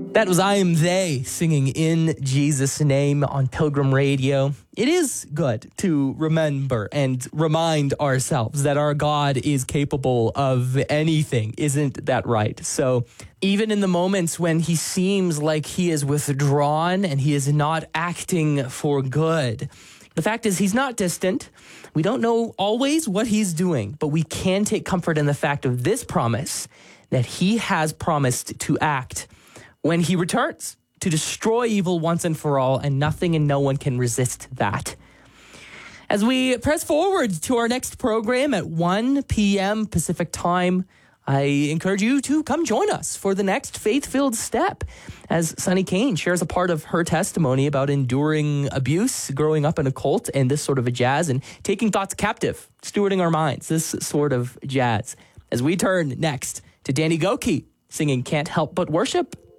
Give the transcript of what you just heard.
That was I Am They singing In Jesus' Name on Pilgrim Radio. It is good to remember and remind ourselves that our God is capable of anything. Isn't that right? So even in the moments when he seems like he is withdrawn and he is not acting for good, the fact is he's not distant. We don't know always what he's doing, but we can take comfort in the fact of this promise that he has promised to act when he returns to destroy evil once and for all, and nothing and no one can resist that. As we press forward to our next program at 1 p.m. Pacific time, I encourage you to come join us for the next faith-filled step as Sunny Kane shares a part of her testimony about enduring abuse, growing up in a cult, and this sort of a jazz, and taking thoughts captive, stewarding our minds, this sort of jazz. As we turn next to Danny Gokey singing Can't Help But Worship